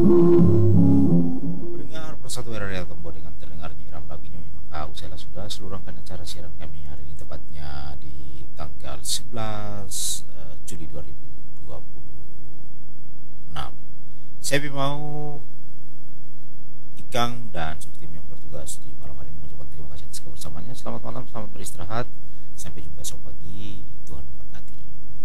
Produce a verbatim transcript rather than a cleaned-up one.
Pendengar Persatu Radio Tombo dengan terdengarnya Iram lagunya maka usailah sudah seluruh rangkaian acara siaran kami hari ini tepatnya di tanggal sebelas eh, Juli dua ribu dua puluh enam. Saya mau Ikang dan seluruh tim yang bertugas di malam hari ini mengucapkan terima kasih atas kebersamaannya. Selamat malam, selamat beristirahat. Sampai jumpa esok pagi. Tuhan memberkati.